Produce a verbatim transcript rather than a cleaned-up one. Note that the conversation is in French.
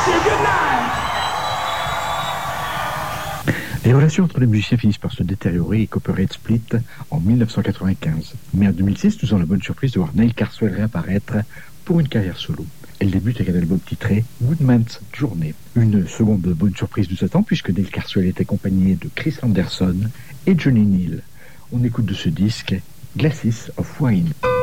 Les relations entre les musiciens finissent par se détériorer et Copperhead split en dix-neuf cent quatre-vingt-quinze. Mais en deux mille six, nous avons la bonne surprise de voir Neil Carswell réapparaître pour une carrière solo. Elle débute avec un album titré Woodman's Journey. Une seconde bonne surprise nous attend puisque Neil Carswell est accompagné de Chris Anderson et Johnny Neal. On écoute de ce disque Glasses of Wine.